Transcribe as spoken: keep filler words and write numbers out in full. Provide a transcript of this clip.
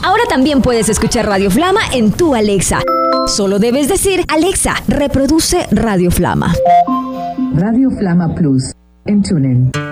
Ahora también puedes escuchar Radio Flama en tu Alexa. Solo debes decir, Alexa, reproduce Radio Flama. Radio Flama Plus en TuneIn.